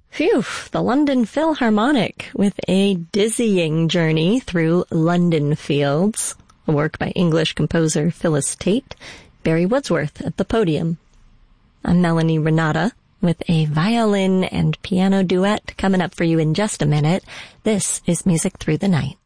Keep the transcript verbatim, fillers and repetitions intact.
Phew, the London Philharmonic with a dizzying journey through London Fields, a work by English composer Phyllis Tate, Barry Wordsworth at the podium. I'm Melanie Renata with a violin and piano duet coming up for you in just a minute. This is Music Through the Night.